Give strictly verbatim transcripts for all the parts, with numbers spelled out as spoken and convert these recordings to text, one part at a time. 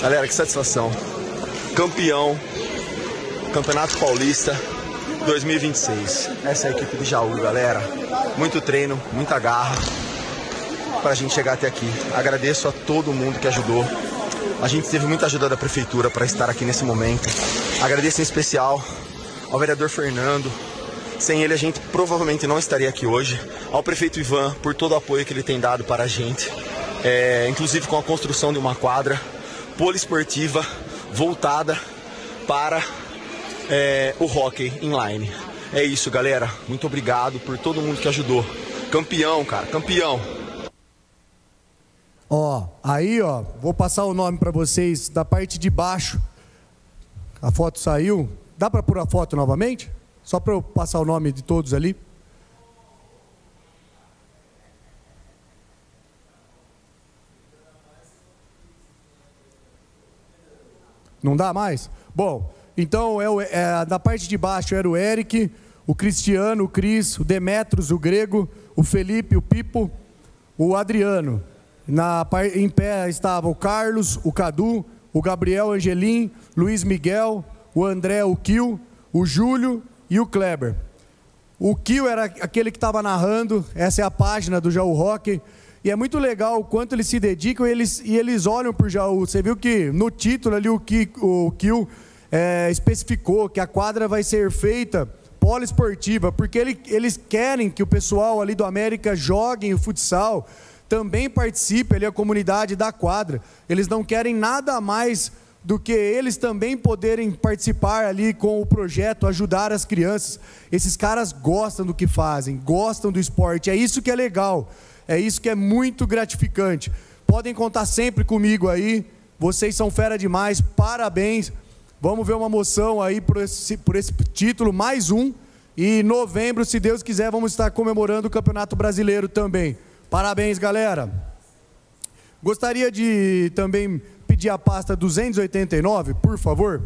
Galera, que satisfação. Campeão, Campeonato Paulista dois mil e vinte e seis. Essa é a equipe de Jaú, galera. Muito treino, muita garra pra gente chegar até aqui. Agradeço a todo mundo que ajudou. A gente teve muita ajuda da prefeitura para estar aqui nesse momento. Agradeço em especial ao vereador Fernando. Sem ele a gente provavelmente não estaria aqui hoje. Ao prefeito Ivan por todo o apoio que ele tem dado para a gente. É, inclusive com a construção de uma quadra poliesportiva voltada para é, o hóquei inline. É isso, galera. Muito obrigado por todo mundo que ajudou. Campeão, cara, campeão. Ó, aí, ó, vou passar o nome para vocês da parte de baixo. A foto saiu. Dá para pôr a foto novamente? Só para eu passar o nome de todos ali. Não dá mais? Bom, então é, o, é da parte de baixo era o Eric, o Cristiano, o Cris, o Demetros, o Grego, o Felipe, o Pipo, o Adriano. Na, em pé estava o Carlos, o Cadu, o Gabriel Angelim, Luiz Miguel, o André, o Kio, o Júlio e o Kleber. O Kio era aquele que estava narrando, essa é a página do Jaú Hóquei, e é muito legal o quanto eles se dedicam e eles, e eles olham para o Jaú. Você viu que no título ali o Kio, o Kio é, especificou que a quadra vai ser feita poliesportiva, porque ele, eles querem que o pessoal ali do América joguem o futsal, também participe ali a comunidade da quadra. Eles não querem nada mais do que eles também poderem participar ali com o projeto, ajudar as crianças. Esses caras gostam do que fazem, gostam do esporte, é isso que é legal, é isso que é muito gratificante. Podem contar sempre comigo aí, vocês são fera demais, parabéns. Vamos ver uma moção aí por esse, por esse título, mais um, e em novembro, se Deus quiser, vamos estar comemorando o Campeonato Brasileiro também. Parabéns, galera. Gostaria de também pedir a pasta duzentos e oitenta e nove, por favor.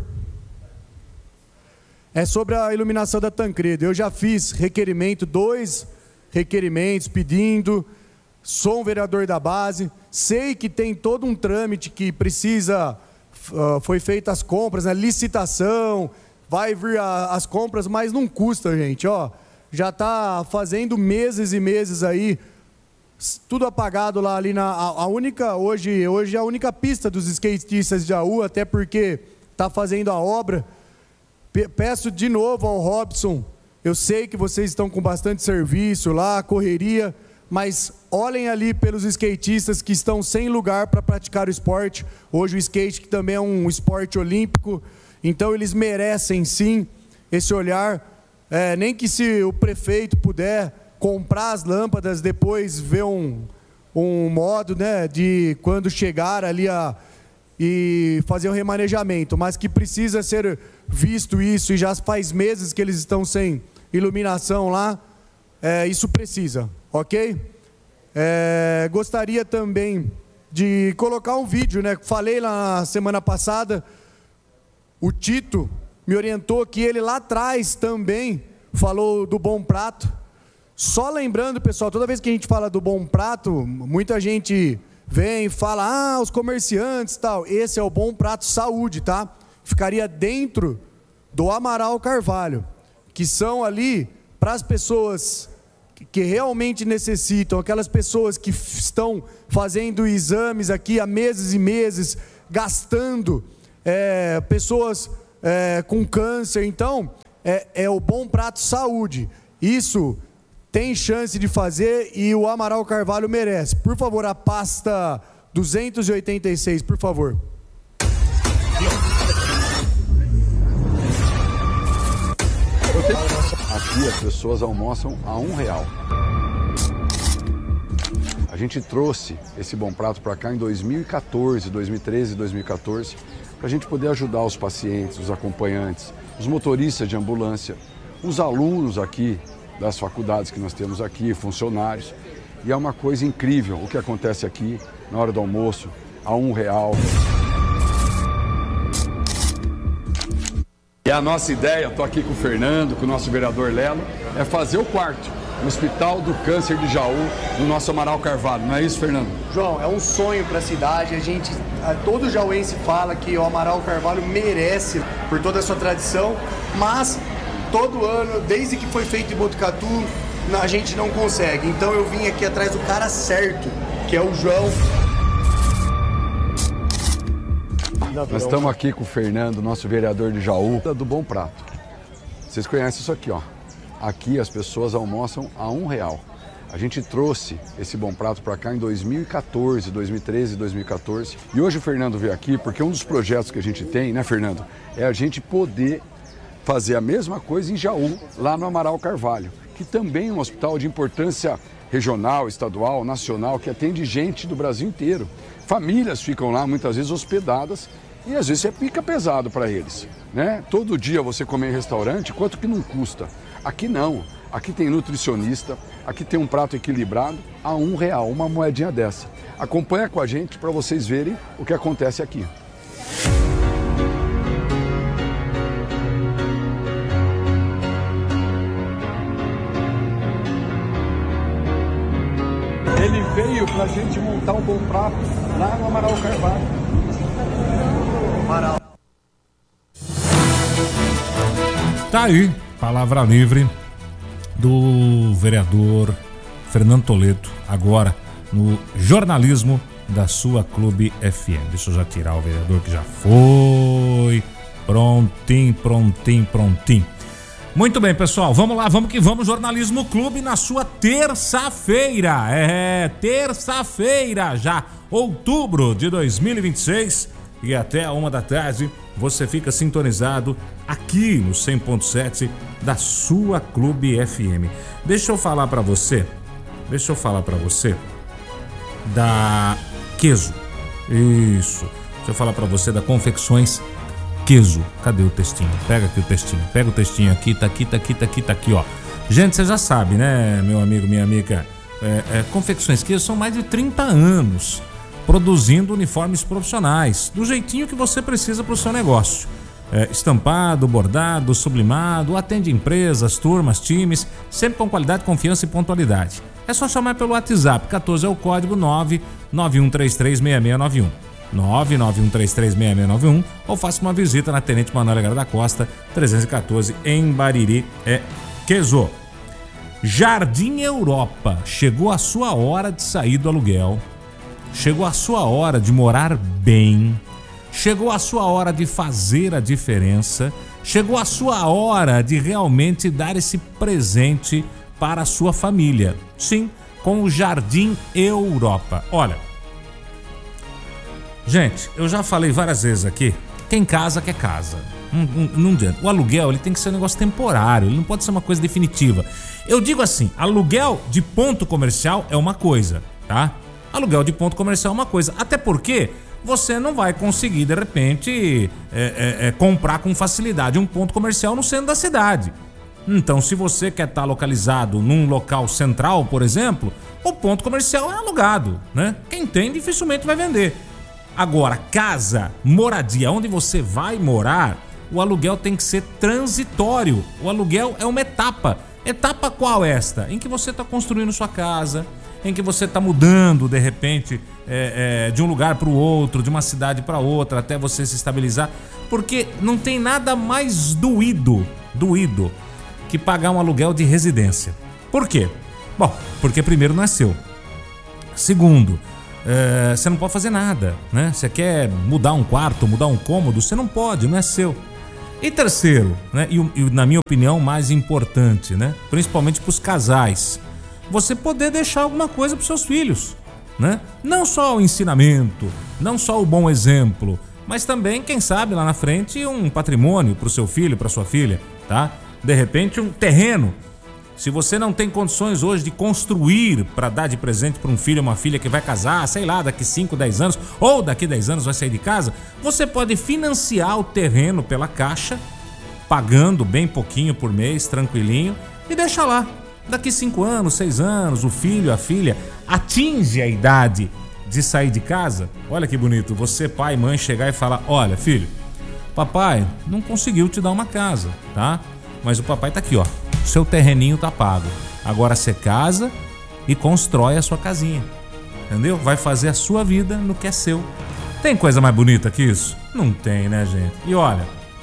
É sobre a iluminação da Tancredo. Eu já fiz requerimento, dois requerimentos pedindo, sou um vereador da base, sei que tem todo um trâmite que precisa, uh, foi feita as compras, né, licitação, vai vir a, as compras, mas não custa, gente, ó, já está fazendo meses e meses aí, tudo apagado lá ali na a, a única hoje hoje é a única pista dos skatistas de Jaú, até porque está fazendo a obra. Peço de novo ao Robson, eu sei que vocês estão com bastante serviço lá, correria, mas olhem ali pelos skatistas que estão sem lugar para praticar o esporte. Hoje o skate, que também é um esporte olímpico, então eles merecem sim esse olhar, é, nem que se o prefeito puder comprar as lâmpadas, depois ver um, um modo, né, de quando chegar ali a, e fazer o remanejamento, mas que precisa ser visto isso, e já faz meses que eles estão sem iluminação lá, é, isso precisa, ok? É, gostaria também de colocar um vídeo, né, falei lá na semana passada, o Tito me orientou que ele lá atrás também falou do Bom Prato. Só lembrando, pessoal, toda vez que a gente fala do Bom Prato, muita gente vem e fala, ah, os comerciantes e tal. Esse é o Bom Prato Saúde, tá? Ficaria dentro do Amaral Carvalho, que são ali para as pessoas que realmente necessitam, aquelas pessoas que estão fazendo exames aqui há meses e meses, gastando, é, pessoas é, com câncer. Então, é, é o Bom Prato Saúde. Isso tem chance de fazer e o Amaral Carvalho merece. Por favor, a pasta duzentos e oitenta e seis, por favor. Aqui as pessoas almoçam a um real. A gente trouxe esse Bom Prato para cá em dois mil e quatorze, dois mil e treze, dois mil e quatorze, para a gente poder ajudar os pacientes, os acompanhantes, os motoristas de ambulância, os alunos aqui das faculdades que nós temos aqui, funcionários. E é uma coisa incrível o que acontece aqui na hora do almoço, a um real. E a nossa ideia, estou aqui com o Fernando, com o nosso vereador Lelo, é fazer o quarto. um hospital do câncer de Jaú no nosso Amaral Carvalho. Não é isso, Fernando? João, é um sonho para a cidade. A gente, a, todo jauense fala que o Amaral Carvalho merece por toda a sua tradição, mas todo ano, desde que foi feito em Botucatu, a gente não consegue. Então eu vim aqui atrás do cara certo, que é o João. Nós estamos aqui com o Fernando, nosso vereador de Jaú, do Bom Prato. Vocês conhecem isso aqui, ó. Aqui as pessoas almoçam a um real. A gente trouxe esse Bom Prato para cá em dois mil e quatorze, dois mil e treze, dois mil e quatorze. E hoje o Fernando veio aqui porque um dos projetos que a gente tem, né, Fernando, é a gente poder fazer a mesma coisa em Jaú, lá no Amaral Carvalho, que também é um hospital de importância regional, estadual, nacional, que atende gente do Brasil inteiro. Famílias ficam lá muitas vezes hospedadas e às vezes fica pesado para eles, né? Todo dia você comer em restaurante, quanto que não custa? Aqui não, aqui tem nutricionista, aqui tem um prato equilibrado a um real, uma moedinha dessa. Acompanha com a gente para vocês verem o que acontece aqui. Ele veio para a gente montar um Bom Prato lá no Amaral Carvalho. Amaral. Tá aí, palavra livre do vereador Fernando Toledo, agora no jornalismo da sua Clube F M. Deixa eu já tirar o vereador que já foi. Prontinho, prontinho, prontinho. Muito bem, pessoal, vamos lá, vamos que vamos. Jornalismo Clube na sua terça-feira. É, terça-feira já, outubro de dois mil e vinte e seis. E até a uma da tarde você fica sintonizado aqui no cem ponto sete da sua Clube F M. Deixa eu falar pra você, deixa eu falar pra você da Queso. Isso, deixa eu falar pra você da Confecções Queso. Cadê o textinho? Pega aqui o textinho, pega o textinho aqui, tá aqui, tá aqui, tá aqui, tá aqui, ó. Gente, você já sabe, né, meu amigo, minha amiga, é, é, Confecções Queso são mais de trinta anos produzindo uniformes profissionais, do jeitinho que você precisa para o seu negócio. É, estampado, bordado, sublimado, atende empresas, turmas, times, sempre com qualidade, confiança e pontualidade. É só chamar pelo WhatsApp, quatorze é o código nove nove um três três seis seis nove um. nove nove um três três seis seis nove um ou faça uma visita na Tenente Manuel Aguiar da Costa, trezentos e quatorze, em Bariri, é Queso. Jardim Europa, chegou a sua hora de sair do aluguel. Chegou a sua hora de morar bem, chegou a sua hora de fazer a diferença, chegou a sua hora de realmente dar esse presente para a sua família. Sim, com o Jardim Europa. Olha, gente, eu já falei várias vezes aqui, quem casa quer casa. Não, não, não adianta. O aluguel ele tem que ser um negócio temporário, ele não pode ser uma coisa definitiva. Eu digo assim, aluguel de ponto comercial é uma coisa, tá? Aluguel de ponto comercial é uma coisa, até porque você não vai conseguir, de repente, é, é, é, comprar com facilidade um ponto comercial no centro da cidade. Então, se você quer estar localizado num local central, por exemplo, o ponto comercial é alugado, né? Quem tem dificilmente vai vender. Agora, casa, moradia, onde você vai morar, o aluguel tem que ser transitório. O aluguel é uma etapa. Etapa qual esta? Em que você está construindo sua casa, em que você está mudando, de repente, é, é, de um lugar para o outro, de uma cidade para outra, até você se estabilizar. Porque não tem nada mais doído, doído, que pagar um aluguel de residência. Por quê? Bom, porque primeiro não é seu. Segundo, é, você não pode fazer nada, né? Você quer mudar um quarto, mudar um cômodo, você não pode, não é seu. E terceiro, né? E, e na minha opinião, mais importante, né? Principalmente para os casais, você poder deixar alguma coisa para os seus filhos, né? Não só o ensinamento, não só o bom exemplo, mas também, quem sabe, lá na frente, um patrimônio para o seu filho, para sua filha, tá? De repente, um terreno. Se você não tem condições hoje de construir para dar de presente para um filho ou uma filha que vai casar, sei lá, daqui cinco, dez anos, ou daqui dez anos vai sair de casa, você pode financiar o terreno pela Caixa, pagando bem pouquinho por mês, tranquilinho, e deixa lá. Daqui cinco anos, seis anos, o filho, a filha atinge a idade de sair de casa. Olha que bonito, você, pai, mãe, chegar e falar: olha, filho, papai não conseguiu te dar uma casa, tá? Mas o papai tá aqui, ó. Seu terreninho tá pago. Agora você casa e constrói a sua casinha, entendeu? Vai fazer a sua vida no que é seu. Tem coisa mais bonita que isso? Não tem, né, gente? E olha,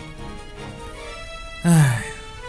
ai,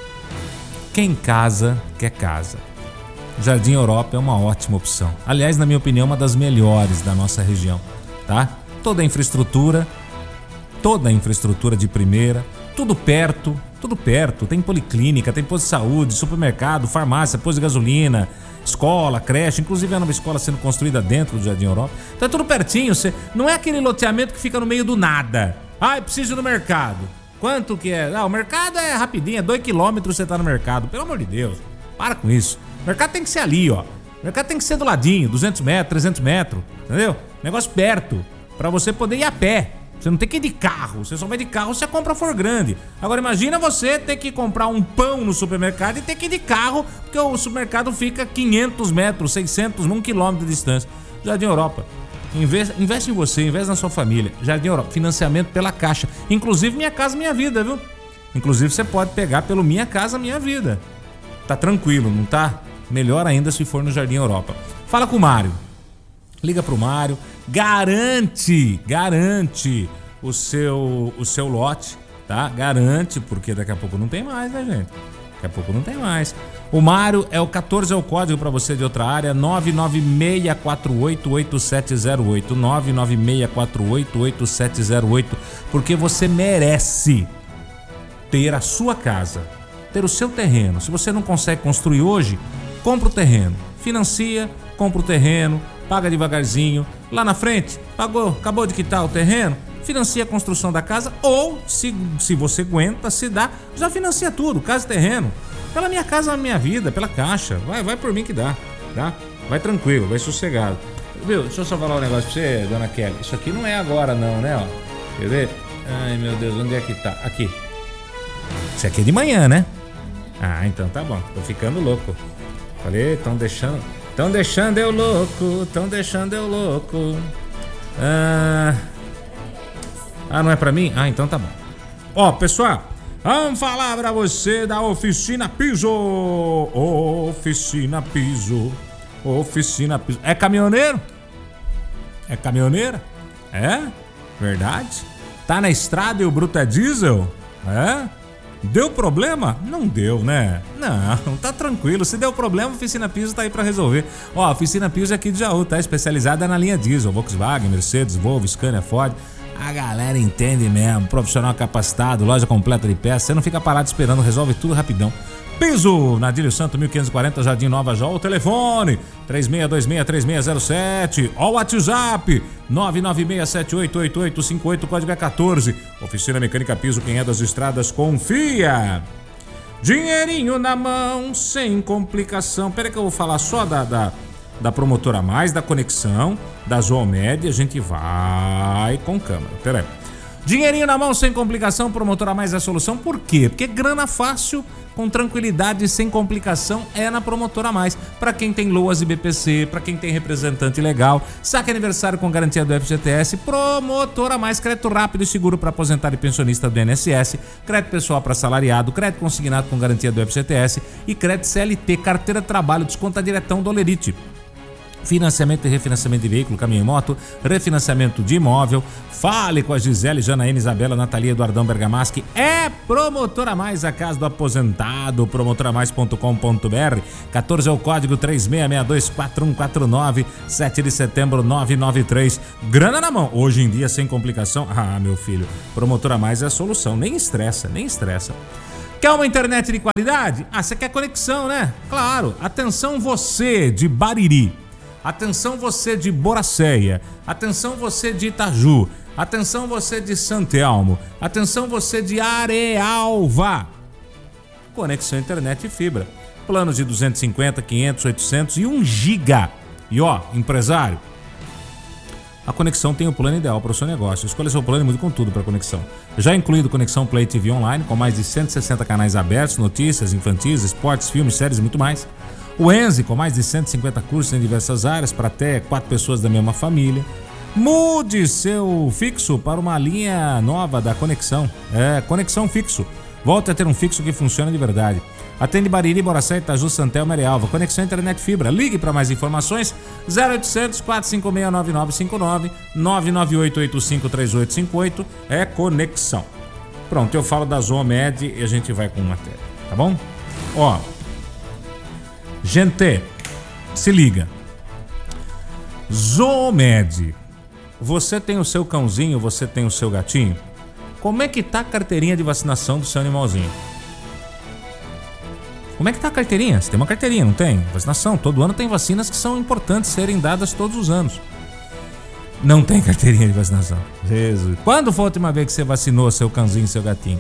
quem casa quer casa. Jardim Europa é uma ótima opção. Aliás, na minha opinião, uma das melhores da nossa região, tá? Toda a infraestrutura, toda a infraestrutura de primeira, tudo perto, tudo perto. Tem policlínica, tem posto de saúde, supermercado, farmácia, posto de gasolina, escola, creche, inclusive é uma escola sendo construída dentro do Jardim Europa. Então é tudo pertinho, você, não é aquele loteamento que fica no meio do nada. Ah, eu preciso ir no mercado. Quanto que é? Ah, o mercado é rapidinho, é dois quilômetros você tá no mercado. Pelo amor de Deus, para com isso. O mercado tem que ser ali, ó. O mercado tem que ser do ladinho, duzentos metros, trezentos metros, entendeu? Negócio perto, pra você poder ir a pé. Você não tem que ir de carro, você só vai de carro se a compra for grande. Agora imagina você ter que comprar um pão no supermercado e ter que ir de carro, porque o supermercado fica quinhentos metros, seiscentos, um quilômetro de distância. Jardim Europa, investe, investe em você, investe na sua família. Jardim Europa, financiamento pela Caixa. Inclusive Minha Casa Minha Vida, viu? Inclusive você pode pegar pelo Minha Casa Minha Vida. Tá tranquilo, não tá? Melhor ainda se for no Jardim Europa. Fala com o Mário. Liga pro Mário, garante, garante o seu, o seu lote, tá? Garante, porque daqui a pouco não tem mais, né, gente? Daqui a pouco não tem mais. O Mário é o quatorze, é o código para você de outra área, nove nove seis quatro oito oito sete zero oito, nove nove seis quatro oito oito sete zero oito, porque você merece ter a sua casa, ter o seu terreno. Se você não consegue construir hoje, compra o terreno, financia, compra o terreno, paga devagarzinho, lá na frente, pagou, acabou de quitar o terreno, financia a construção da casa, ou se, se você aguenta, se dá, já financia tudo, casa e terreno, pela Minha Casa Minha Vida, pela Caixa, vai, vai por mim que dá, tá? Vai tranquilo, vai sossegado. Viu, deixa eu só falar um negócio pra você, dona Kelly, isso aqui não é agora não, né, ó, quer ver? Ai meu Deus, onde é que tá? Aqui. Isso aqui é de manhã, né? Ah, então tá bom, tô ficando louco. Falei, tão deixando... Tão deixando eu louco, tão deixando eu louco. Ah, ah, não é pra mim? Ah, então tá bom. Ó, pessoal, vamos falar pra você da Oficina Piso. Oficina Piso. Oficina Piso. É caminhoneiro? É caminhoneira? É? Verdade? Tá na estrada e o bruto é diesel? É? Deu problema? Não deu, né? Não, tá tranquilo. Se deu problema, a Oficina Piso tá aí pra resolver. Ó, a Oficina Piso é aqui de Jaú, tá? Especializada na linha diesel, Volkswagen, Mercedes, Volvo, Scania, Ford. A galera entende mesmo. Profissional capacitado, loja completa de peças. Você não fica parado esperando, resolve tudo rapidão. Piso, na Adílio Santo, mil quinhentos e quarenta, Jardim Nova Jó. O telefone, três seis dois seis três seis zero sete. Ó, o WhatsApp, nove nove seis sete oito oito oito cinco oito, código é quatorze. Oficina Mecânica Piso, quem é das estradas, confia. Dinheirinho na mão, sem complicação. Pera aí que eu vou falar só da, da, da Promotora Mais, da Conexão, da Zoomed. A gente vai com câmera. Pera aí. Dinheirinho na mão, sem complicação, Promotora Mais é a solução. Por quê? Porque grana fácil, com tranquilidade e sem complicação, é na Promotora Mais. Para quem tem loas e B P C, para quem tem representante legal, saque aniversário com garantia do F G T S, Promotora Mais, crédito rápido e seguro para aposentado e pensionista do I N S S, crédito pessoal para assalariado, crédito consignado com garantia do F G T S e crédito C L T, carteira de trabalho, desconta diretão do Olerite. Financiamento e refinanciamento de veículo, caminhão e moto, refinanciamento de imóvel. Fale com a Gisele, Janaína, Isabela, Natalia, Eduardão, Bergamaschi. É Promotora Mais, a casa do aposentado, promotora mais ponto com ponto b r. quatorze é o código, três seis seis dois quatro um quatro nove, sete de setembro nove nove três. Grana na mão, hoje em dia sem complicação. Ah, meu filho, Promotora Mais é a solução, nem estressa, nem estressa. Quer uma internet de qualidade? Ah, você quer conexão, né? Claro, atenção você de Bariri. Atenção você de Boracéia, atenção você de Itaju, atenção você de Santelmo, atenção você de Arealva. Conexão internet e fibra. Planos de duzentos e cinquenta, quinhentos, oitocentos e um giga. E ó, empresário, a Conexão tem o plano ideal para o seu negócio. Escolha seu plano e mude com tudo para a Conexão. Já incluído Conexão Play T V Online, com mais de cento e sessenta canais abertos, notícias, infantis, esportes, filmes, séries e muito mais. O Enze, com mais de cento e cinquenta cursos em diversas áreas para até quatro pessoas da mesma família. Mude seu fixo para uma linha nova da Conexão. É, Conexão Fixo. Volte a ter um fixo que funciona de verdade. Atende Bariri, Boracé, Itaju, Santelmo, Arealva. Conexão internet fibra. Ligue para mais informações. zero oitocentos, quatro cinco seis, nove nove cinco nove, nove nove oito oito cinco três oito cinco oito. É conexão. Pronto, eu falo da Zoomed e a gente vai com matéria, tá bom? Ó, gente, se liga. Zoomed. Você tem o seu cãozinho, você tem o seu gatinho? Como é que tá a carteirinha de vacinação do seu animalzinho? Como é que tá a carteirinha? Você tem uma carteirinha, não tem? Vacinação, todo ano tem vacinas que são importantes serem dadas todos os anos. Não tem carteirinha de vacinação. Jesus. Quando foi a última vez que você vacinou seu cãozinho e seu gatinho?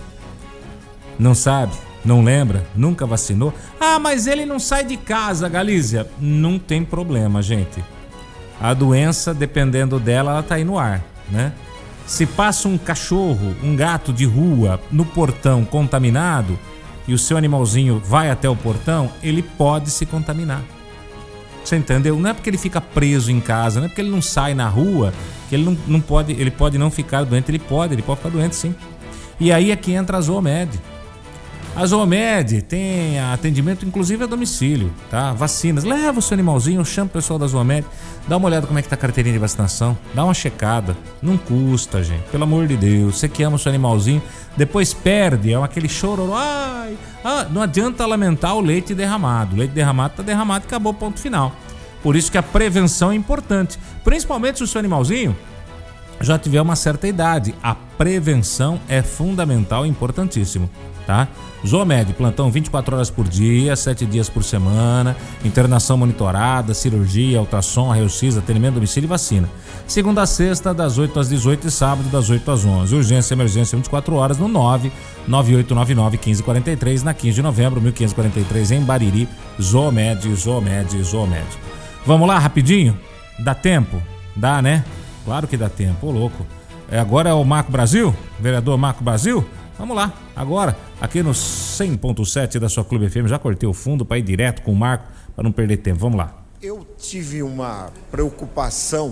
Não sabe? Não lembra? Nunca vacinou? Ah, mas ele não sai de casa, Galícia. Não tem problema, gente. A doença, dependendo dela, ela tá aí no ar, né? Se passa um cachorro, um gato de rua no portão contaminado e o seu animalzinho vai até o portão, ele pode se contaminar. Você entendeu? Não é porque ele fica preso em casa, não é porque ele não sai na rua que ele não, não pode, ele pode não ficar doente. Ele pode, ele pode ficar doente sim. E aí é que entra a Zoomed. A Zoomed tem atendimento inclusive a domicílio, tá? Vacinas. Leva o seu animalzinho, chama o pessoal da Zoomed, dá uma olhada como é que tá a carteirinha de vacinação, dá uma checada. Não custa, gente. Pelo amor de Deus. Você que ama o seu animalzinho, depois perde, é aquele choro. Ai, ah, não adianta lamentar o leite derramado. O leite derramado tá derramado e acabou, ponto final. Por isso que a prevenção é importante. Principalmente se o seu animalzinho já tiver uma certa idade. A prevenção é fundamental e importantíssimo, tá? Zoomed, plantão vinte e quatro horas por dia, sete dias por semana, internação monitorada, cirurgia, ultrassom, raio-x, atendimento domicílio e vacina. Segunda a sexta, das oito às dezoito e sábado, das oito às onze. Urgência e emergência vinte e quatro horas no nove nove oito nove nove um cinco quatro três, na quinze de novembro, mil quinhentos e quarenta e três, em Bariri. Zoomed, Zoomed, Zoomed. Vamos lá, rapidinho? Dá tempo? Dá, né? Claro que dá tempo, ô louco. É, agora é o Marco Brasil? Vereador Marco Brasil? Vamos lá, agora, aqui no cem ponto sete da sua Clube F M, já cortei o fundo para ir direto com o Marco, para não perder tempo. Vamos lá. Eu tive uma preocupação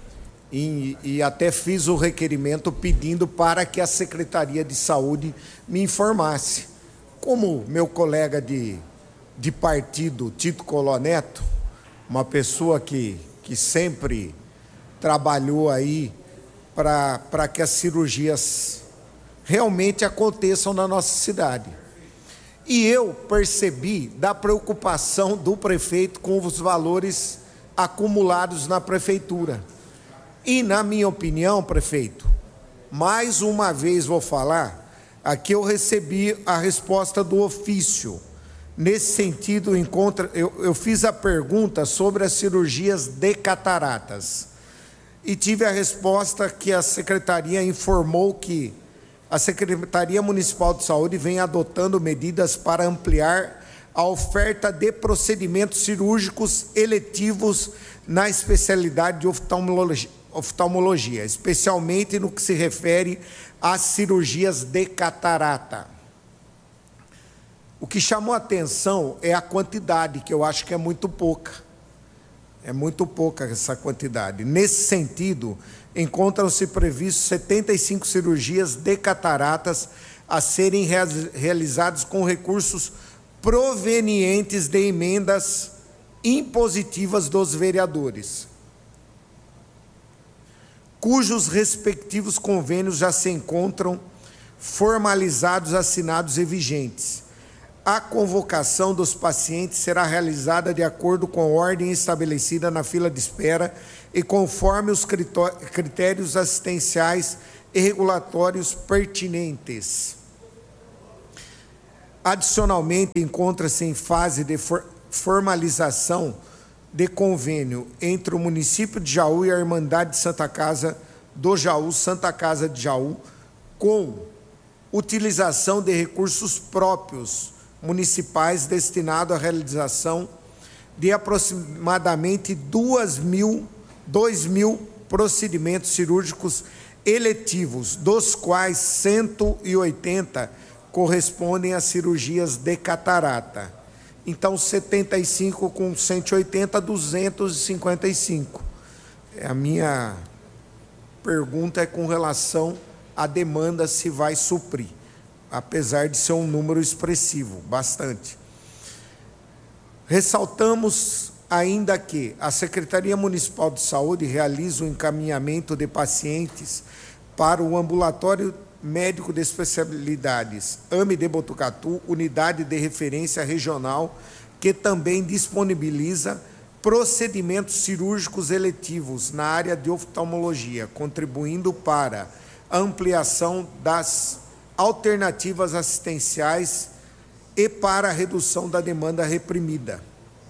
e, e até fiz o requerimento pedindo para que a Secretaria de Saúde me informasse. Como meu colega de, de partido, Tito Coloneto, uma pessoa que, que sempre trabalhou aí para que as cirurgias realmente aconteçam na nossa cidade. E eu percebi da preocupação do prefeito com os valores acumulados na prefeitura. E, na minha opinião, prefeito, mais uma vez vou falar, aqui eu recebi a resposta do ofício. Nesse sentido, encontra, eu, eu fiz a pergunta sobre as cirurgias de cataratas. E tive a resposta que a secretaria informou que a Secretaria Municipal de Saúde vem adotando medidas para ampliar a oferta de procedimentos cirúrgicos eletivos na especialidade de oftalmologia, oftalmologia, especialmente no que se refere às cirurgias de catarata. O que chamou a atenção é a quantidade, que eu acho que é muito pouca. É muito pouca essa quantidade. Nesse sentido, encontram-se previstos setenta e cinco cirurgias de cataratas a serem realizadas com recursos provenientes de emendas impositivas dos vereadores, cujos respectivos convênios já se encontram formalizados, assinados e vigentes. A convocação dos pacientes será realizada de acordo com a ordem estabelecida na fila de espera e conforme os critérios assistenciais e regulatórios pertinentes. Adicionalmente, encontra-se em fase de for formalização de convênio entre o município de Jaú e a Irmandade de Santa Casa do Jaú, Santa Casa de Jaú, com utilização de recursos próprios municipais destinado à realização de aproximadamente dois mil, dois mil procedimentos cirúrgicos eletivos, dos quais cento e oitenta correspondem a cirurgias de catarata. Então, setenta e cinco com cento e oitenta, duzentos e cinquenta e cinco. A minha pergunta é com relação à demanda, se vai suprir, apesar de ser um número expressivo, bastante. Ressaltamos ainda que a Secretaria Municipal de Saúde realiza o encaminhamento de pacientes para o ambulatório médico de especialidades A M E de Botucatu, unidade de referência regional, que também disponibiliza procedimentos cirúrgicos eletivos na área de oftalmologia, contribuindo para a ampliação das alternativas assistenciais e para a redução da demanda reprimida.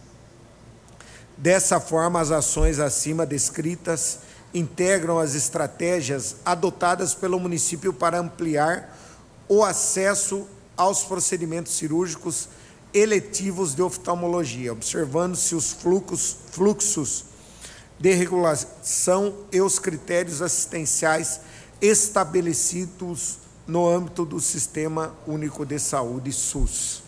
Dessa forma, as ações acima descritas integram as estratégias adotadas pelo município para ampliar o acesso aos procedimentos cirúrgicos eletivos de oftalmologia, observando-se os fluxos, fluxos de regulação e os critérios assistenciais estabelecidos no âmbito do Sistema Único de Saúde, SUS.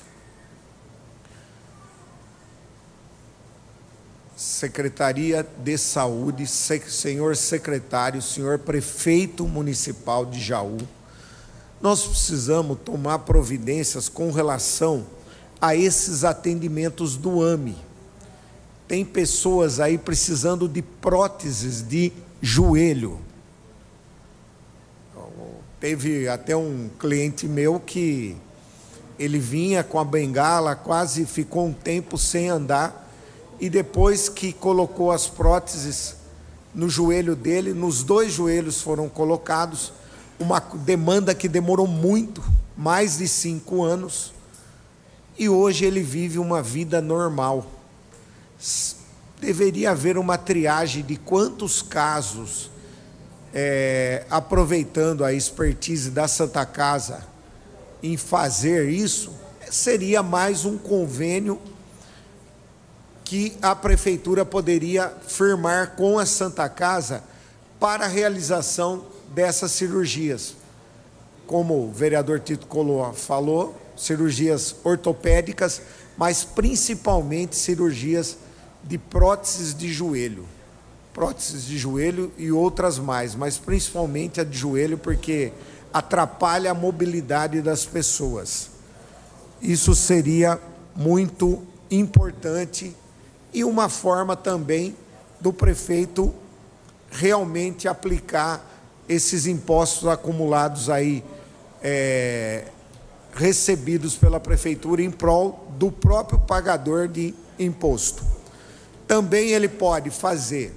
Secretaria de Saúde, senhor secretário, senhor prefeito municipal de Jaú, nós precisamos tomar providências com relação a esses atendimentos do A M E. Tem pessoas aí precisando de próteses de joelho. Teve até um cliente meu que ele vinha com a bengala, quase ficou um tempo sem andar, e depois que colocou as próteses no joelho dele, nos dois joelhos foram colocados, uma demanda que demorou muito, mais de cinco anos, e hoje ele vive uma vida normal. Deveria haver uma triagem de quantos casos, é, aproveitando a expertise da Santa Casa em fazer isso, seria mais um convênio que a Prefeitura poderia firmar com a Santa Casa para a realização dessas cirurgias. Como o vereador Tito Coloa falou, cirurgias ortopédicas, mas principalmente cirurgias de próteses de joelho. Próteses de joelho e outras mais, mas principalmente a de joelho, porque atrapalha a mobilidade das pessoas. Isso seria muito importante e uma forma também do prefeito realmente aplicar esses impostos acumulados aí, é, recebidos pela prefeitura em prol do próprio pagador de imposto. Também ele pode fazer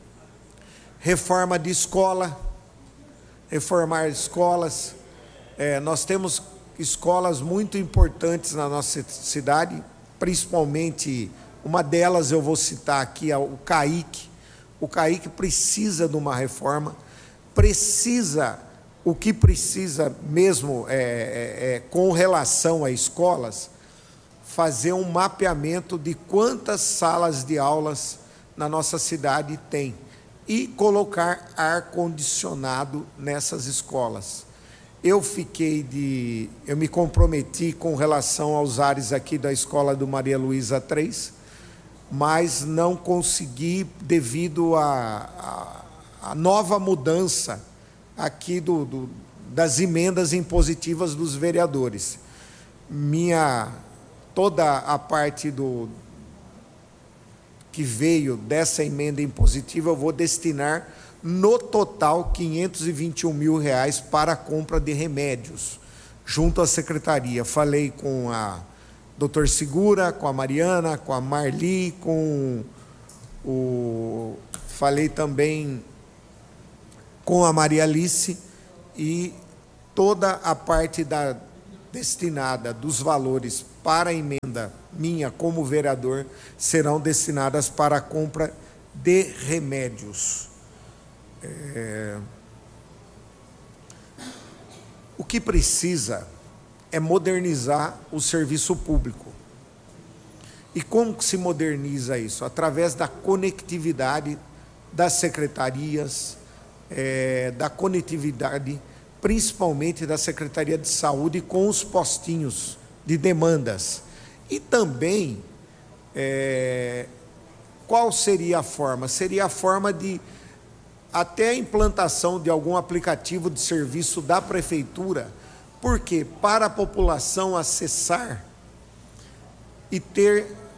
reforma de escola, reformar escolas. É, nós temos escolas muito importantes na nossa cidade, principalmente uma delas eu vou citar aqui, o CAIC. O CAIC precisa de uma reforma, precisa, o que precisa mesmo é, é, é, com relação a escolas, fazer um mapeamento de quantas salas de aulas na nossa cidade tem e colocar ar-condicionado nessas escolas. Eu fiquei de, eu me comprometi com relação aos ares aqui da escola do Maria Luísa três, mas não consegui devido à a, a nova mudança aqui do, do, das emendas impositivas dos vereadores. Minha, toda a parte do que veio dessa emenda impositiva, eu vou destinar no total quinhentos e vinte e um mil reais para a compra de remédios, junto à secretaria. Falei com a doutor Segura, com a Mariana, com a Marli, com o... falei também com a Maria Alice, e toda a parte da, destinada dos valores para a emenda minha como vereador serão destinadas para a compra de remédios. É... O que precisa é modernizar o serviço público. E como que se moderniza isso? Através da conectividade das secretarias, é, da conectividade, principalmente da Secretaria de Saúde com os postinhos de demandas. E também, é, qual seria a forma? Seria a forma de até a implantação de algum aplicativo de serviço da Prefeitura, porque para a população acessar e ter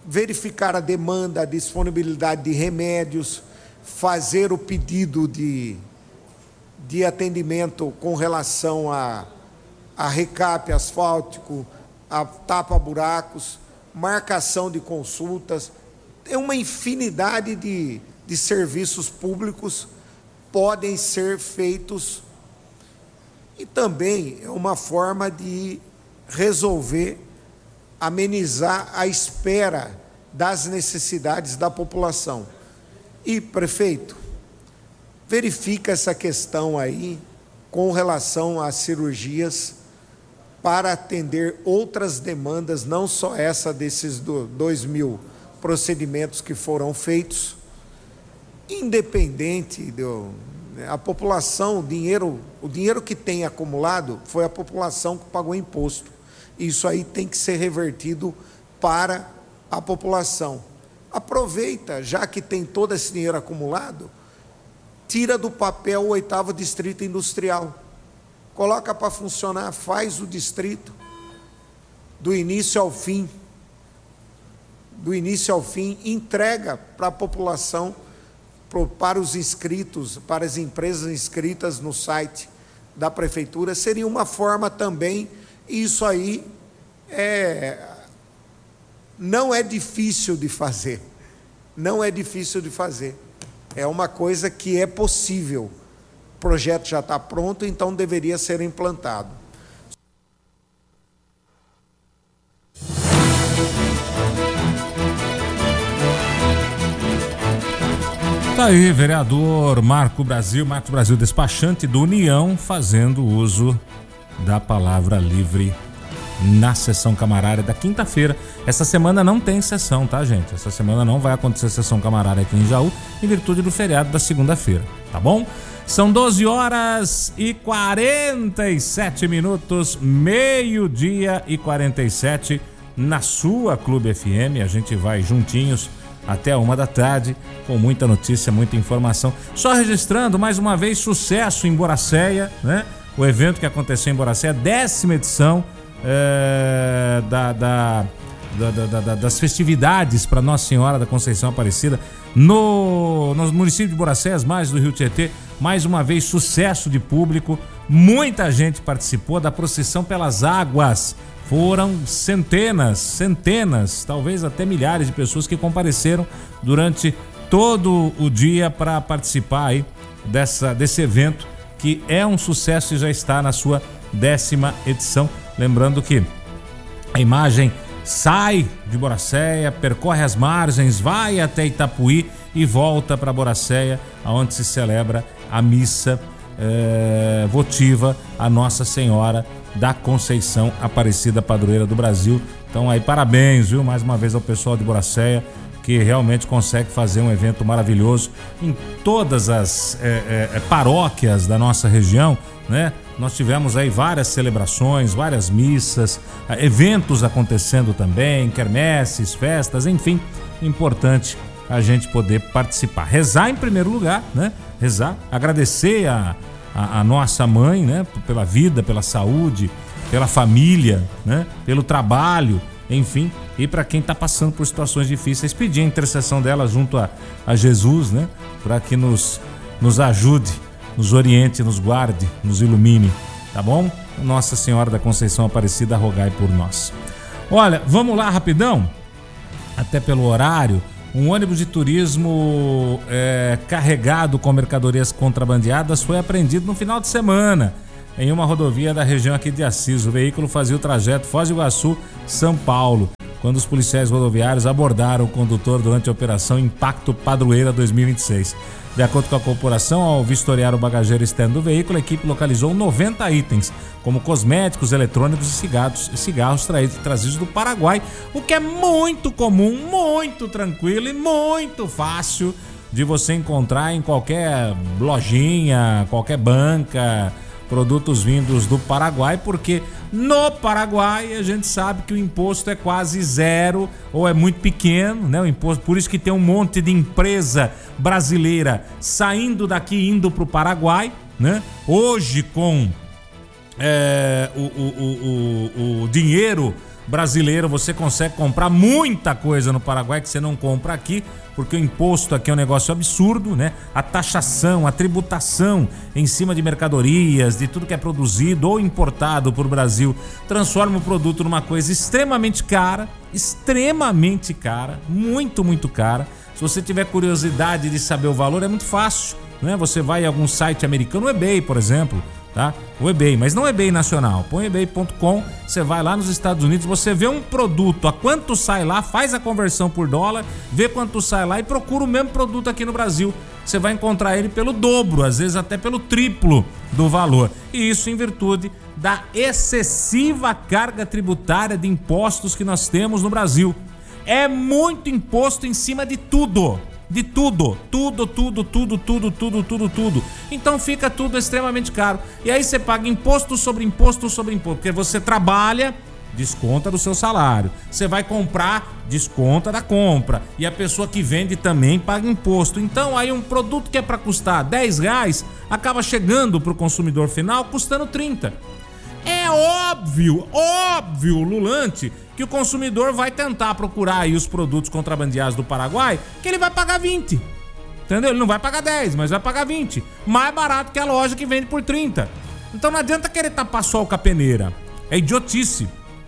verificar a demanda, a disponibilidade de remédios, fazer o pedido de, de atendimento com relação a, a recape asfáltico, a tapa-buracos, marcação de consultas. É uma infinidade de, de serviços públicos podem ser feitos, e também é uma forma de resolver, amenizar a espera das necessidades da população. E, prefeito, verifica essa questão aí com relação às cirurgias para atender outras demandas, não só essa desses do, dois mil procedimentos que foram feitos, independente do, a população, o dinheiro, o dinheiro que tem acumulado foi a população que pagou imposto. Isso aí tem que ser revertido para a população. Aproveita, já que tem todo esse dinheiro acumulado, tira do papel o oitavo distrito industrial, coloca para funcionar, faz o distrito do início ao fim, do início ao fim, entrega para a população, para os inscritos, para as empresas inscritas no site da prefeitura. Seria uma forma também, isso aí é, não é difícil de fazer, não é difícil de fazer, é uma coisa que é possível. O projeto já está pronto, então deveria ser implantado. Tá aí, vereador Marco Brasil, Marco Brasil, despachante do União, fazendo uso da palavra livre na sessão camarária da quinta-feira. Essa semana não tem sessão, tá, gente? Essa semana não vai acontecer sessão camarária aqui em Jaú, em virtude do feriado da segunda-feira, tá bom? São doze horas e quarenta e sete minutos, meio-dia e quarenta e sete, na sua Clube F M. A gente vai juntinhos até uma da tarde, com muita notícia, muita informação. Só registrando mais uma vez, sucesso em Boracéia, né? O evento que aconteceu em Boracéia, décima edição é, da, da, da, da, da, das festividades para Nossa Senhora da Conceição Aparecida no, no município de Boracéia, às margens do Rio Tietê. Mais uma vez, sucesso de público, muita gente participou da procissão pelas águas. Foram centenas, centenas, talvez até milhares de pessoas que compareceram durante todo o dia para participar aí dessa, desse evento, que é um sucesso e já está na sua décima edição. Lembrando que a imagem sai de Boracéia, percorre as margens, vai até Itapuí e volta para Boracéia, onde se celebra a missa é, votiva a Nossa Senhora da Conceição Aparecida, padroeira do Brasil. Então aí, parabéns, viu, mais uma vez ao pessoal de Boracéia, que realmente consegue fazer um evento maravilhoso em todas as é, é, paróquias da nossa região, né? Nós tivemos aí várias celebrações, várias missas, eventos acontecendo também, quermesses, festas, enfim, importante a gente poder participar. Rezar em primeiro lugar, né? Rezar, agradecer a A, a nossa mãe, né, pela vida, pela saúde, pela família, né, pelo trabalho, enfim, e para quem está passando por situações difíceis, pedir a intercessão dela junto a, a Jesus, né, para que nos, nos ajude, nos oriente, nos guarde, nos ilumine, tá bom? Nossa Senhora da Conceição Aparecida, rogai por nós. Olha, vamos lá rapidão, até pelo horário. Um ônibus de turismo é, carregado com mercadorias contrabandeadas foi apreendido no final de semana em uma rodovia da região aqui de Assis. O veículo fazia o trajeto Foz do Iguaçu, São Paulo, quando os policiais rodoviários abordaram o condutor durante a operação Impacto Padroeira dois mil e vinte e seis. De acordo com a corporação, ao vistoriar o bagageiro externo do veículo, a equipe localizou noventa itens, como cosméticos, eletrônicos e cigarros, cigarros trazidos do Paraguai, o que é muito comum, muito tranquilo e muito fácil de você encontrar em qualquer lojinha, qualquer banca, produtos vindos do Paraguai, porque no Paraguai a gente sabe que o imposto é quase zero ou é muito pequeno, né? O imposto, por isso que tem um monte de empresa brasileira saindo daqui indo para o Paraguai, né? Hoje com é, o, o, o, o dinheiro brasileiro, você consegue comprar muita coisa no Paraguai que você não compra aqui, porque o imposto aqui é um negócio absurdo, né? A taxação, a tributação em cima de mercadorias, de tudo que é produzido ou importado por Brasil, transforma o produto numa coisa extremamente cara, extremamente cara, muito, muito cara. Se você tiver curiosidade de saber o valor, é muito fácil, né? Você vai em algum site americano, o eBay, por exemplo, tá? O eBay, mas não o eBay nacional. Põe ebay ponto com, você vai lá nos Estados Unidos, você vê um produto, a quanto sai lá, faz a conversão por dólar, vê quanto sai lá e procura o mesmo produto aqui no Brasil. Você vai encontrar ele pelo dobro, às vezes até pelo triplo do valor. E isso em virtude da excessiva carga tributária de impostos que nós temos no Brasil. É muito imposto em cima de tudo. De tudo, tudo, tudo, tudo, tudo, tudo, tudo, tudo. Então fica tudo extremamente caro. E aí você paga imposto sobre imposto sobre imposto. Porque você trabalha, desconta do seu salário. Você vai comprar, desconta da compra. E a pessoa que vende também paga imposto. Então aí um produto que é para custar dez reais acaba chegando para o consumidor final custando trinta. É óbvio, óbvio, Lulante, que o consumidor vai tentar procurar aí os produtos contrabandeados do Paraguai, que ele vai pagar vinte. Entendeu? Ele não vai pagar dez, mas vai pagar vinte. Mais barato que a loja que vende por trinta. Então não adianta querer tapar sol com a peneira. É idiotice.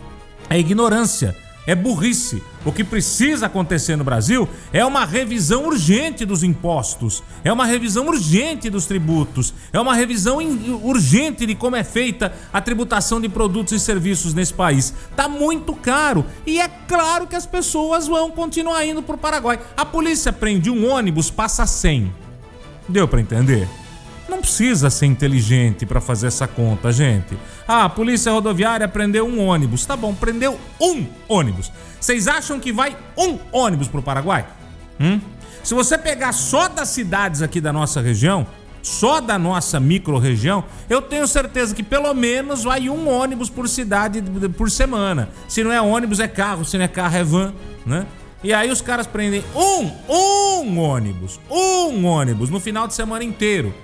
É ignorância. É burrice. O que precisa acontecer no Brasil é uma revisão urgente dos impostos, é uma revisão urgente dos tributos, é uma revisão urgente de como é feita a tributação de produtos e serviços nesse país. Tá muito caro e é claro que as pessoas vão continuar indo pro Paraguai. A polícia prende um ônibus, passa cem. Deu pra entender? Não precisa ser inteligente para fazer essa conta, gente. Ah, a polícia rodoviária prendeu um ônibus. Tá bom, prendeu um ônibus. Vocês acham que vai um ônibus pro Paraguai? Hum? Se você pegar só das cidades aqui da nossa região, só da nossa micro-região, eu tenho certeza que pelo menos vai um ônibus por cidade por semana. Se não é ônibus, é carro. Se não é carro, é van, né? E aí os caras prendem um, um ônibus, um ônibus no final de semana inteiro.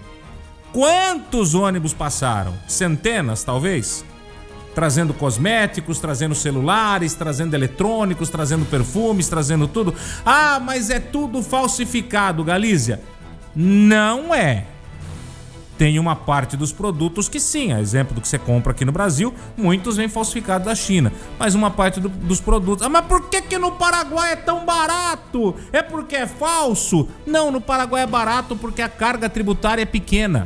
Quantos ônibus passaram? Centenas, talvez? Trazendo cosméticos, trazendo celulares, trazendo eletrônicos, trazendo perfumes, trazendo tudo. Ah, mas é tudo falsificado, Galícia. Não é. Tem uma parte dos produtos que sim, a exemplo do que você compra aqui no Brasil, muitos vêm falsificados da China. Mas uma parte do, dos produtos... Ah, mas por que que no Paraguai é tão barato? É porque é falso? Não, no Paraguai é barato porque a carga tributária é pequena.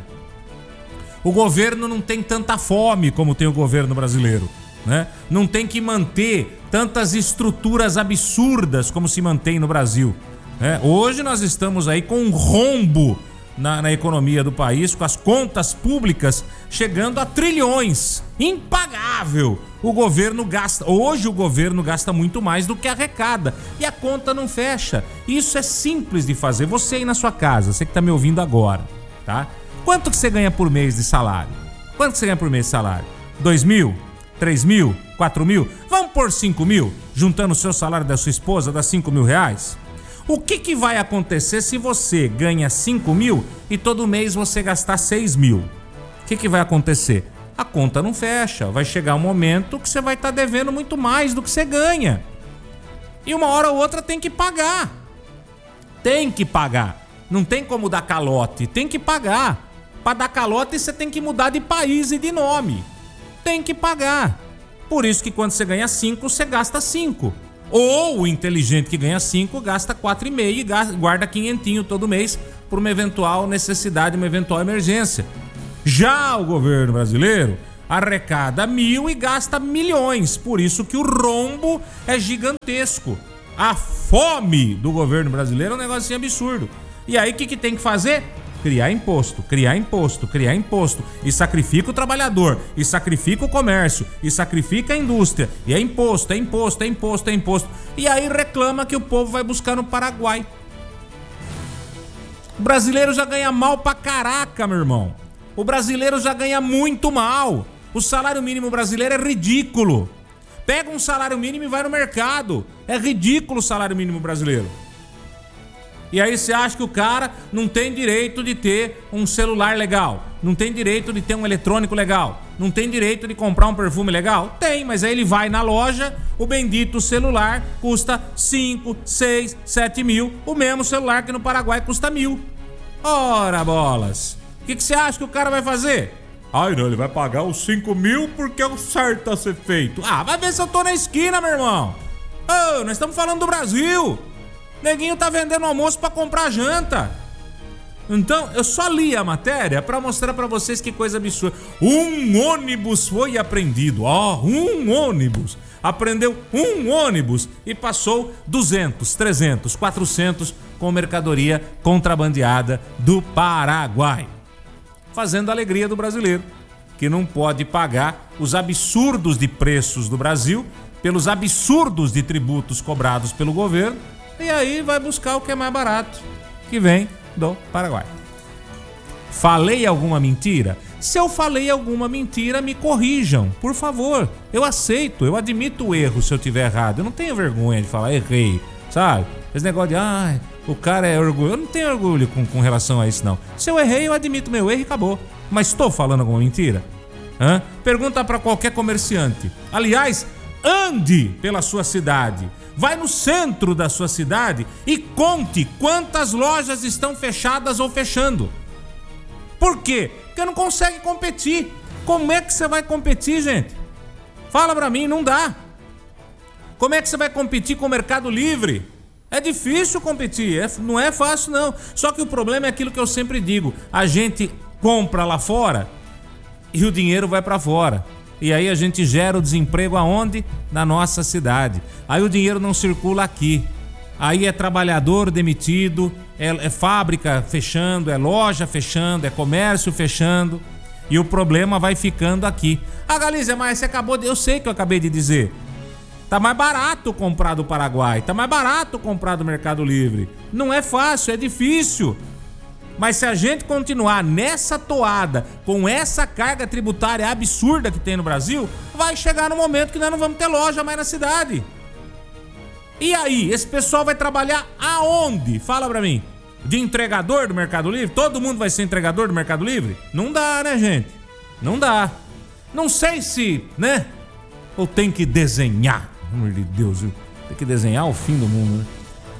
O governo não tem tanta fome como tem o governo brasileiro, né? Não tem que manter tantas estruturas absurdas como se mantém no Brasil, né? Hoje nós estamos aí com um rombo na, na economia do país, com as contas públicas chegando a trilhões. Impagável! O governo gasta, hoje o governo gasta muito mais do que arrecada e a conta não fecha. Isso é simples de fazer. Você aí na sua casa, você que está me ouvindo agora, tá? Quanto que você ganha por mês de salário? Quanto que você ganha por mês de salário? dois mil? três mil? quatro mil? Vamos por cinco mil? Juntando o seu salário da sua esposa, dá cinco mil reais? O que que vai acontecer se você ganha cinco mil e todo mês você gastar seis mil? O que que vai acontecer? A conta não fecha. Vai chegar um momento que você vai estar devendo muito mais do que você ganha. E uma hora ou outra tem que pagar. Tem que pagar. Não tem como dar calote. Tem que pagar. Para dar calote, você tem que mudar de país e de nome. Tem que pagar. Por isso que quando você ganha cinco, você gasta cinco. Ou o inteligente que ganha cinco, gasta quatro e meio e guarda quinhentinho todo mês por uma eventual necessidade, uma eventual emergência. Já o governo brasileiro arrecada mil e gasta milhões. Por isso que o rombo é gigantesco. A fome do governo brasileiro é um negocinho absurdo. E aí o que, que tem que fazer? Criar imposto, criar imposto, criar imposto. E sacrifica o trabalhador, e sacrifica o comércio, e sacrifica a indústria. E é imposto, é imposto, é imposto, é imposto. E aí reclama que o povo vai buscar no Paraguai. O brasileiro já ganha mal pra caraca, meu irmão. O brasileiro já ganha muito mal. O salário mínimo brasileiro é ridículo. Pega um salário mínimo e vai no mercado. É ridículo o salário mínimo brasileiro. E aí você acha que o cara não tem direito de ter um celular legal, Não tem direito de ter um eletrônico legal? Não tem direito de comprar um perfume legal? Tem, mas aí ele vai na loja, o bendito celular custa cinco, seis, sete mil, o mesmo celular que no Paraguai custa mil. Ora bolas, o que, que você acha que o cara vai fazer? Ai não, ele vai pagar os cinco mil porque é o certo a ser feito. Ah, vai ver se eu tô na esquina, meu irmão. Ô, oh, nós estamos falando do Brasil. Neguinho tá vendendo almoço pra comprar janta. Então, eu só li a matéria pra mostrar pra vocês que coisa absurda. Um ônibus foi apreendido. Ó, oh, um ônibus. Apreendeu um ônibus e passou duzentos, trezentos, quatrocentos com mercadoria contrabandeada do Paraguai. Fazendo a alegria do brasileiro, que não pode pagar os absurdos de preços do Brasil pelos absurdos de tributos cobrados pelo governo, e aí vai buscar o que é mais barato, que vem do Paraguai. Falei alguma mentira? Se eu falei alguma mentira, me corrijam, por favor. Eu aceito, eu admito o erro se eu tiver errado. Eu não tenho vergonha de falar errei, sabe? Esse negócio de, ah, o cara é orgulho. Eu não tenho orgulho com, com relação a isso, não. Se eu errei, eu admito meu erro e acabou. Mas estou falando alguma mentira? Hã? Pergunta para qualquer comerciante. Aliás, ande pela sua cidade. Vai no centro da sua cidade e conte quantas lojas estão fechadas ou fechando. Por quê? Porque não consegue competir. Como é que você vai competir, gente? Fala pra mim, não dá. Como é que você vai competir com o Mercado Livre? É difícil competir, é, não é fácil não. Só que o problema é aquilo que eu sempre digo. A gente compra lá fora e o dinheiro vai pra fora. E aí a gente gera o desemprego aonde? Na nossa cidade. Aí o dinheiro não circula aqui. Aí é trabalhador demitido, é, é fábrica fechando, é loja fechando, é comércio fechando. E o problema vai ficando aqui. Ah, Galizia, mas você acabou de... Eu sei que eu acabei de dizer. Tá mais barato comprar do Paraguai, tá mais barato comprar do Mercado Livre. Não é fácil, é difícil. Mas se a gente continuar nessa toada, com essa carga tributária absurda que tem no Brasil, vai chegar no momento que nós não vamos ter loja mais na cidade. E aí, esse pessoal vai trabalhar aonde? Fala pra mim. De entregador do Mercado Livre? Todo mundo vai ser entregador do Mercado Livre? Não dá, né, gente? Não dá. Não sei se, né? Ou tem que desenhar. Pelo amor de Deus, viu? Tem que desenhar o fim do mundo, né?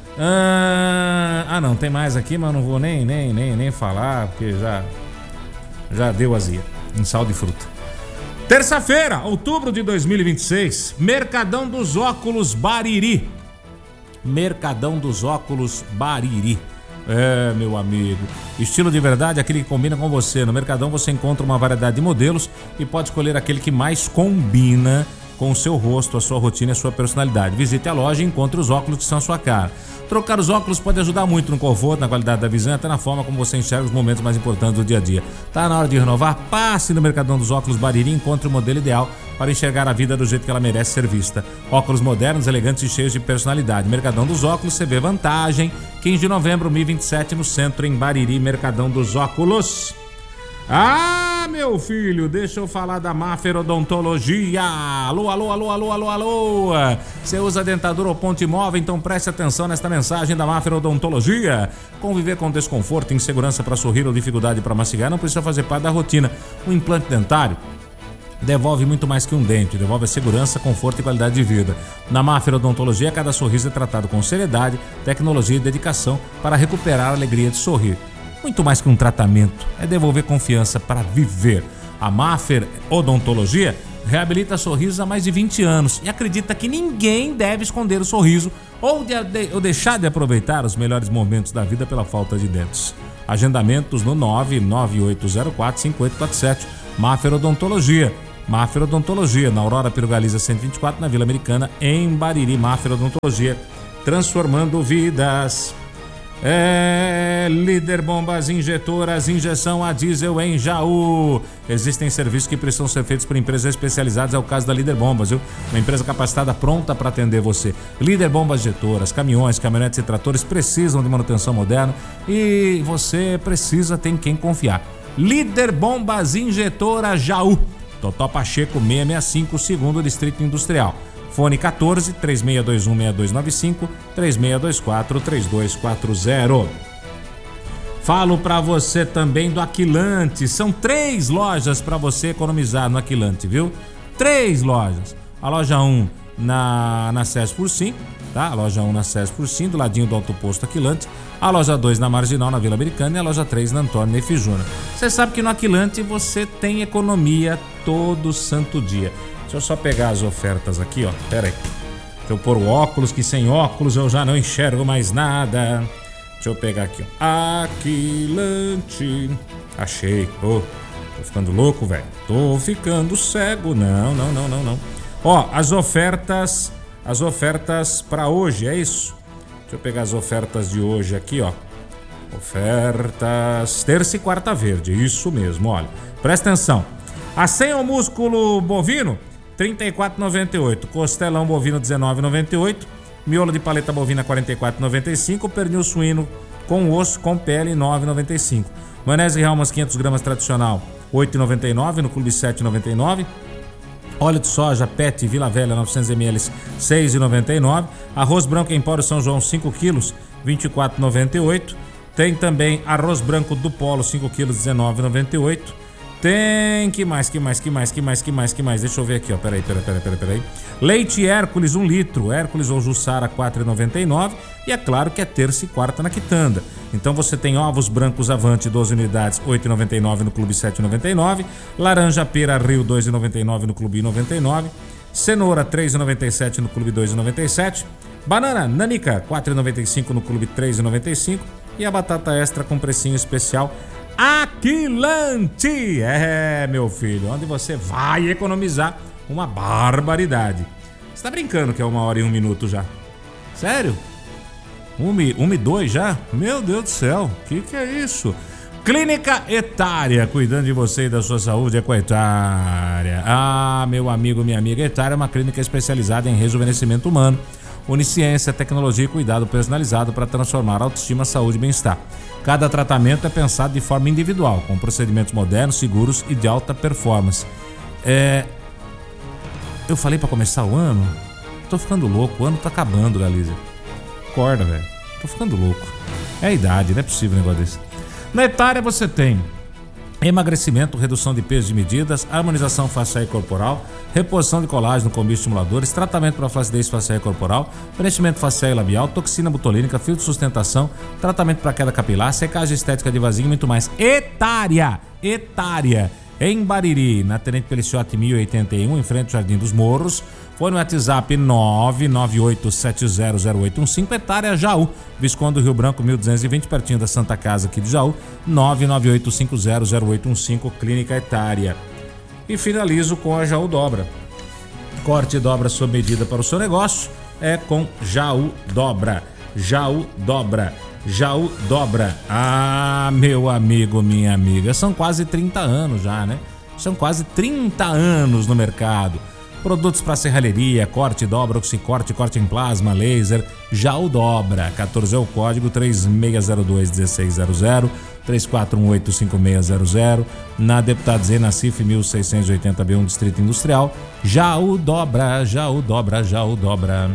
Ah, ah não, tem mais aqui, mas não vou nem, nem, nem, nem falar, porque já, já deu azia em sal de fruta. Terça-feira, outubro de dois mil e vinte e seis, Mercadão dos Óculos Bariri. Mercadão dos Óculos Bariri. É, meu amigo, estilo de verdade, aquele que combina com você. No Mercadão você encontra uma variedade de modelos e pode escolher aquele que mais combina com o seu rosto, a sua rotina e a sua personalidade. Visite a loja e encontre os óculos que são a sua cara. Trocar os óculos pode ajudar muito no conforto, na qualidade da visão e até na forma como você enxerga os momentos mais importantes do dia a dia. Tá na hora de renovar? Passe no Mercadão dos Óculos Bariri e encontre o modelo ideal para enxergar a vida do jeito que ela merece ser vista. Óculos modernos, elegantes e cheios de personalidade. Mercadão dos Óculos, você vê vantagem. quinze de novembro de dois mil e vinte e sete, no centro, em Bariri, Mercadão dos Óculos. Ah, meu filho, deixa eu falar da Maffer Odontologia. Alô, alô, alô, alô, alô, alô. Você usa dentadura ou ponte móvel? Então preste atenção nesta mensagem da Maffer Odontologia. Conviver com desconforto, insegurança para sorrir ou dificuldade para mastigar não precisa fazer parte da rotina. O implante dentário devolve muito mais que um dente, devolve segurança, conforto e qualidade de vida. Na Maffer Odontologia, cada sorriso é tratado com seriedade, tecnologia e dedicação para recuperar a alegria de sorrir. Muito mais que um tratamento, é devolver confiança para viver. A Maffer Odontologia reabilita sorrisos há mais de vinte anos e acredita que ninguém deve esconder o sorriso ou, de, de, ou deixar de aproveitar os melhores momentos da vida pela falta de dentes. Agendamentos no nove nove oito zero quatro cinco oito quatro sete. Maffer Odontologia. Maffer Odontologia, na Aurora Piro Galiza cento e vinte e quatro, na Vila Americana, em Bariri. Maffer Odontologia, transformando vidas. É, Líder Bombas Injetoras, injeção a diesel em Jaú. Existem serviços que precisam ser feitos por empresas especializadas, é o caso da Líder Bombas, viu? Uma empresa capacitada, pronta para atender você. Líder Bombas Injetoras, caminhões, caminhonetes e tratores precisam de manutenção moderna e você precisa ter em quem confiar. Líder Bombas Injetoras Jaú, Totó Pacheco seiscentos e sessenta e cinco, segundo Distrito Industrial. Fone quatorze, três seis dois um, seis dois nove cinco, três seis dois quatro, três dois quatro zero. Falo para você também do Aquilante. São três lojas para você economizar no Aquilante, viu? Três lojas. A loja um na, na César Porcim, tá? A loja um na César Porcim, do ladinho do autoposto Aquilante. A loja dois na Marginal, na Vila Americana. E a loja três na Antônio Nefe Júnior. Você sabe que no Aquilante você tem economia todo santo dia. Deixa eu só pegar as ofertas aqui, ó. Pera aí. Deixa eu pôr o óculos, que sem óculos eu já não enxergo mais nada. Deixa eu pegar aqui, ó. Aquilante. Achei. Ô, tô ficando louco, velho. Tô ficando cego. Não, não, não, não, não. Ó, as ofertas. As ofertas pra hoje, é isso? Deixa eu pegar as ofertas de hoje aqui, ó. Ofertas terça e quarta verde. Isso mesmo, olha. Presta atenção. A senha ao músculo bovino, trinta e quatro reais e noventa e oito centavos. Costelão bovino, dezenove reais e noventa e oito centavos. Miolo de paleta bovina, quarenta e quatro reais e noventa e cinco centavos. Pernil suíno com osso, com pele, nove reais e noventa e cinco centavos. Maionese Hellmann's quinhentas gramas tradicional, oito reais e noventa e nove centavos. No Clube sete reais e noventa e nove centavos. Óleo de soja Pet Vila Velha, novecentos mililitros, seis reais e noventa e nove centavos. Arroz branco Empório São João, cinco quilos, vinte e quatro reais e noventa e oito centavos. Tem também arroz branco do Polo, cinco quilos, dezenove reais e noventa e oito centavos. Tem, que mais, que mais, que mais, que mais, que mais, que mais? Deixa eu ver aqui, ó, peraí, peraí, peraí, peraí, peraí. Leite Hércules, um litro, Hércules ou Jussara, quatro reais e noventa e nove centavos. E é claro que é terça e quarta na quitanda. Então você tem ovos brancos Avante, doze unidades, oito reais e noventa e nove centavos no Clube sete reais e noventa e nove centavos. Laranja Pera Rio, dois reais e noventa e nove centavos no Clube noventa e nove centavos. Cenoura, três reais e noventa e sete centavos no Clube dois reais e noventa e sete centavos. Banana Nanica, quatro reais e noventa e cinco centavos no Clube três reais e noventa e cinco centavos. E a batata extra com precinho especial Aquilante. É, meu filho, onde você vai economizar uma barbaridade. Você tá brincando que é uma hora e um minuto já? Sério? Uma e, uma e dois já? Meu Deus do céu, que que é isso? Clínica Etária, cuidando de você e da sua saúde é com a Etária. Ah, meu amigo, minha amiga, Etária é uma clínica especializada em rejuvenescimento humano, onisciência, tecnologia e cuidado personalizado para transformar autoestima, saúde e bem-estar. Cada tratamento é pensado de forma individual, com procedimentos modernos, seguros e de alta performance. É... Eu falei para começar o ano? Tô ficando louco, o ano tá acabando, Galizia. Acorda, velho. Tô ficando louco. É a idade, não é possível um negócio desse. Na Etária você tem emagrecimento, redução de peso de medidas, harmonização facial e corporal, reposição de colágeno com bioestimuladores, tratamento para flacidez facial e corporal, preenchimento facial e labial, toxina botulínica, fio de sustentação, tratamento para queda capilar, secagem estética de vazio e muito mais. Etária! Etária! Em Bariri, na Tenente Peliciotti mil e oitenta e um, em frente ao Jardim dos Morros. Foi no WhatsApp nove nove oito sete zero zero oito um cinco, Etária Jaú, Visconde do Rio Branco mil duzentos e vinte, pertinho da Santa Casa aqui de Jaú, nove nove oito cinco zero zero oito um cinco, Clínica Etária. E finalizo com a Jaú Dobra. Corte e dobra sob medida para o seu negócio é com Jaú Dobra. Jaú Dobra. Jaú Dobra. Ah, meu amigo, minha amiga, são quase trinta anos já, né? São quase trinta anos no mercado. Produtos para serralheria, corte, dobra, oxicorte, corte em plasma, laser, Jaú Dobra. quatorze é o código, três seis zero dois um seis zero zero, três quatro um oito cinco seis zero zero. Na Deputado Zé Nassif mil seiscentos e oitenta B um, Distrito Industrial. Jaú Dobra, Jaú Dobra, Jaú Dobra.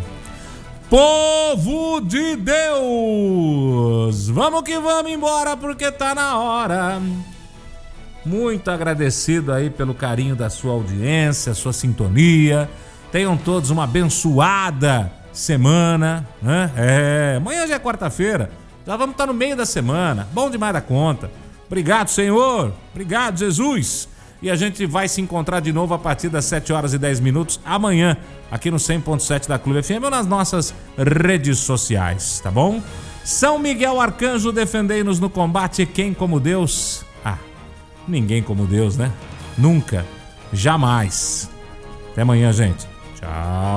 Povo de Deus, vamos que vamos embora porque tá na hora. Muito agradecido aí pelo carinho da sua audiência, sua sintonia. Tenham todos uma abençoada semana, né? É, amanhã já é quarta-feira, já vamos estar no meio da semana. Bom demais da conta. Obrigado, Senhor. Obrigado, Jesus. E a gente vai se encontrar de novo a partir das sete horas e dez minutos amanhã, aqui no cem ponto sete da Clube F M ou nas nossas redes sociais, tá bom? São Miguel Arcanjo, defendei-nos no combate. Quem como Deus? Ah, ninguém como Deus, né? Nunca, jamais. Até amanhã, gente. Tchau.